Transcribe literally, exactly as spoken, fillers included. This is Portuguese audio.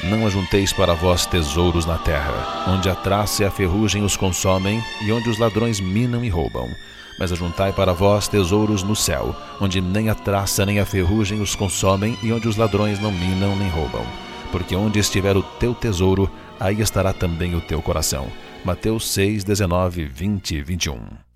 Não ajunteis para vós tesouros na terra, onde a traça e a ferrugem os consomem, e onde os ladrões minam e roubam. Mas ajuntai para vós tesouros no céu, onde nem a traça nem a ferrugem os consomem, e onde os ladrões não minam nem roubam. Porque onde estiver o teu tesouro, aí estará também o teu coração. Mateus seis, dezenove, vinte e vinte e um.